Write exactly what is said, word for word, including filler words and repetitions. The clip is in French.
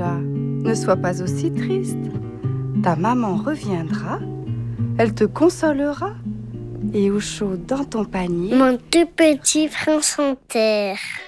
chat, ne sois pas aussi triste. Ta maman reviendra, elle te consolera. Et au chaud dans ton panier, mon tout petit prince en terre.